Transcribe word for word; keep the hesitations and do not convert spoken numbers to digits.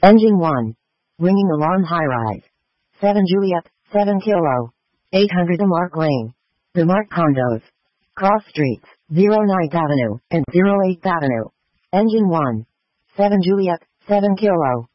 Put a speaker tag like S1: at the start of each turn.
S1: Engine one. Ringing alarm high-rise. seven Juliet, seven Kilo. eight hundred Demarc Lane. Demarc Condos. Cross Streets, oh ninth Avenue and oh eighth Avenue. Engine one. seven Juliet, seven Kilo.